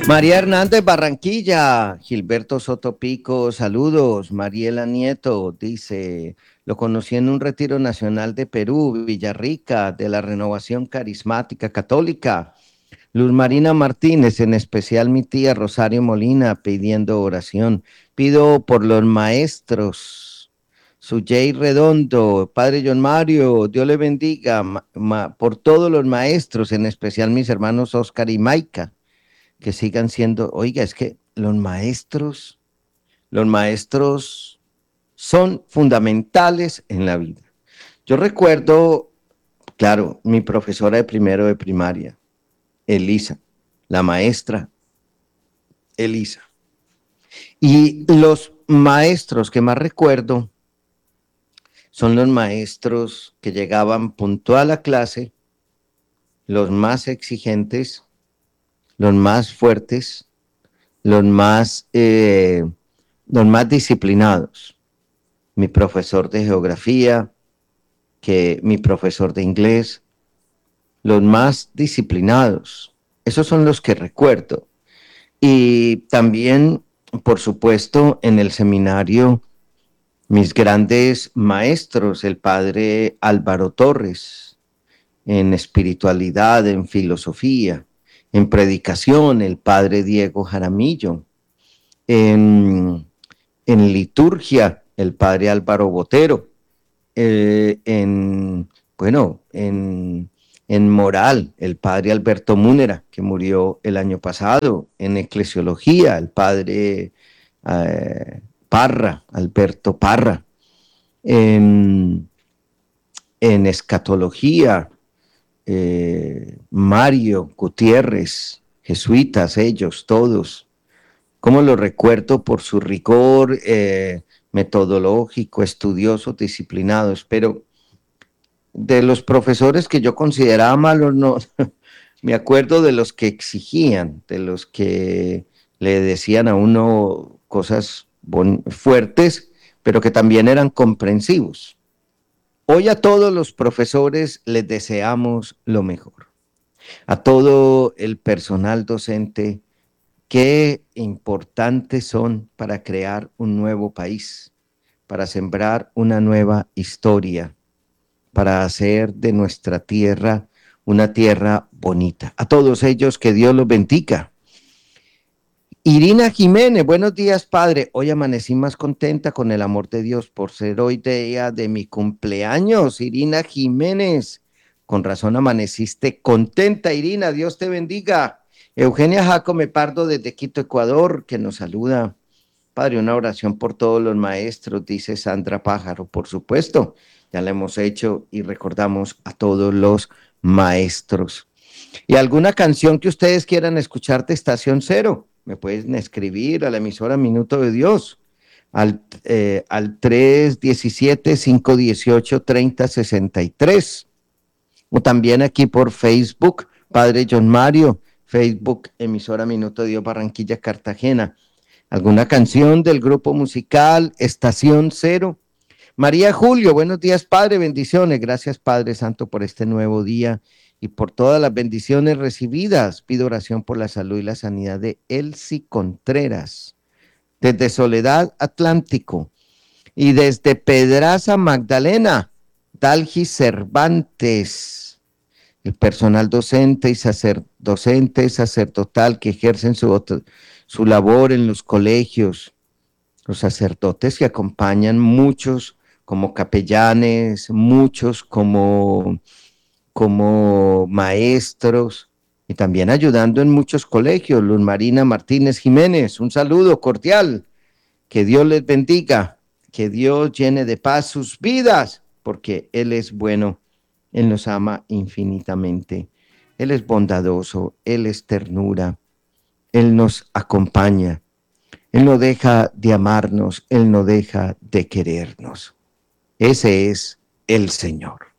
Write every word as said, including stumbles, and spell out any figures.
María Hernández Barranquilla, Gilberto Soto Pico, saludos. Mariela Nieto dice, lo conocí en un retiro nacional de Perú, Villarrica, de la Renovación Carismática Católica. Luz Marina Martínez, en especial mi tía Rosario Molina, pidiendo oración. Pido por los maestros, Sujei Redondo, Padre John Mario, Dios le bendiga, ma, ma, por todos los maestros, en especial mis hermanos Oscar y Maika, que sigan siendo, oiga, es que los maestros, los maestros son fundamentales en la vida. Yo recuerdo, claro, mi profesora de primero de primaria, Elisa, la maestra Elisa. Y los maestros que más recuerdo son los maestros que llegaban puntual a clase, los más exigentes, los más fuertes, los más, eh, los más disciplinados. Mi profesor de geografía, que mi profesor de inglés, los más disciplinados. Esos son los que recuerdo. Y también, por supuesto, en el seminario, mis grandes maestros, el padre Álvaro Torres, en espiritualidad, en filosofía, en predicación, el padre Diego Jaramillo, en, en liturgia, el padre Álvaro Botero, eh, en, bueno, en, en moral, el padre Alberto Múnera, que murió el año pasado, en eclesiología, el padre eh, Parra, Alberto Parra, en, en escatología, eh, Mario Gutiérrez, jesuitas, ellos todos. ¿Cómo lo recuerdo? Por su rigor eh, metodológico, estudioso, disciplinados, pero de los profesores que yo consideraba malos, no, me acuerdo de los que exigían, de los que le decían a uno cosas fuertes, pero que también eran comprensivos. Hoy a todos los profesores les deseamos lo mejor. A todo el personal docente, qué importantes son para crear un nuevo país, para sembrar una nueva historia, para hacer de nuestra tierra una tierra bonita. A todos ellos, que Dios los bendiga. Irina Jiménez, buenos días, padre. Hoy amanecí más contenta con el amor de Dios por ser hoy día de mi cumpleaños. Irina Jiménez, con razón amaneciste contenta, Irina, Dios te bendiga. Eugenia Jacome Pardo desde Quito, Ecuador, que nos saluda. Padre, una oración por todos los maestros, dice Sandra Pájaro, por supuesto, ya la hemos hecho y recordamos a todos los maestros. ¿Y alguna canción que ustedes quieran escuchar de Estación Cero? Me pueden escribir a la emisora Minuto de Dios, al, eh, al tres diecisiete, cinco dieciocho, treinta sesenta y tres, o también aquí por Facebook, Padre John Mario, Facebook, emisora Minuto de Dios Barranquilla, Cartagena. ¿Alguna canción del grupo musical Estación Cero? María Julio, buenos días, Padre, bendiciones. Gracias, Padre Santo, por este nuevo día y por todas las bendiciones recibidas. Pido oración por la salud y la sanidad de Elsie Contreras, desde Soledad Atlántico, y desde Pedraza Magdalena, Dalgis Cervantes, el personal docente y sacer, docente sacerdotal que ejercen su, su labor en los colegios, los sacerdotes que acompañan, muchos como capellanes, muchos como, como maestros, y también ayudando en muchos colegios. Luz Marina Martínez Jiménez, un saludo cordial, que Dios les bendiga, que Dios llene de paz sus vidas, porque Él es bueno, Él nos ama infinitamente, Él es bondadoso, Él es ternura, Él nos acompaña, Él no deja de amarnos, Él no deja de querernos. Ese es el Señor.